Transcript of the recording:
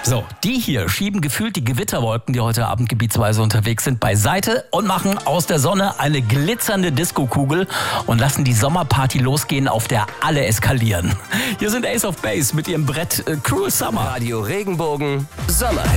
So, die hier schieben gefühlt die Gewitterwolken, die heute Abend gebietsweise unterwegs sind, beiseite und machen aus der Sonne eine glitzernde Diskokugel und lassen die Sommerparty losgehen, auf der alle eskalieren. Hier sind Ace of Base mit ihrem Brett Cruel Summer. Radio Regenbogen Sommerhit.